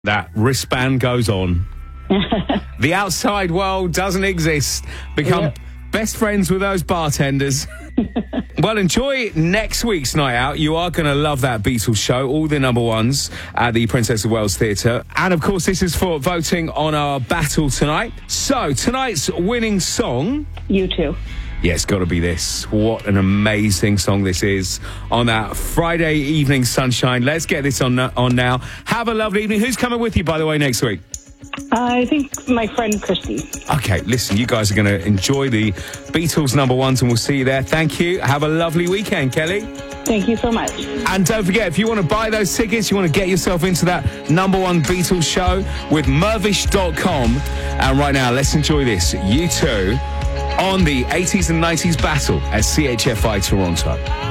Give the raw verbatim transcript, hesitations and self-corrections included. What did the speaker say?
That wristband goes on. The outside world doesn't exist. Become Yep. best friends with those bartenders. Well, enjoy next week's night out. You are going to love that Beatles show, all the number ones at the Princess of Wales Theatre. And, of course, this is for voting on our battle tonight. So, tonight's winning song... You too. Yeah, it's got to be this. What an amazing song this is on that Friday evening sunshine. Let's get this on on now. Have a lovely evening. Who's coming with you, by the way, next week? I think my friend Christy. Okay, listen, you guys are going to enjoy the Beatles number ones, and we'll see you there. Thank you. Have a lovely weekend, Kelly. Thank you so much. And don't forget, if you want to buy those tickets, you want to get yourself into that number one Beatles show with Mervish dot com. And right now, let's enjoy this. You too. On the eighties and nineties battle at C H F I Toronto.